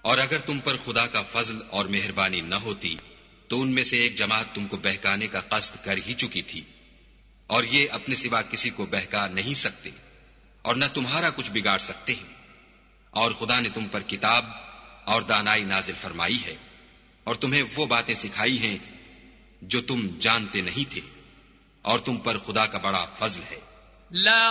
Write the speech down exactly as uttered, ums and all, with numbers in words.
और अगर तुम पर खुदा का फजल और मेहरबानी न होती तो उनमें से एक जमात तुमको बहकाने का कस्द कर ही चुकी थी, और ये अपने सिवा किसी को बहका नहीं सकते और न तुम्हारा कुछ बिगाड़ सकते हैं। और खुदा ने तुम पर किताब और दानाई नाजिल फरमाई है और तुम्हें वो बातें सिखाई हैं जो तुम जानते नहीं थे, और तुम पर खुदा का बड़ा फजल है।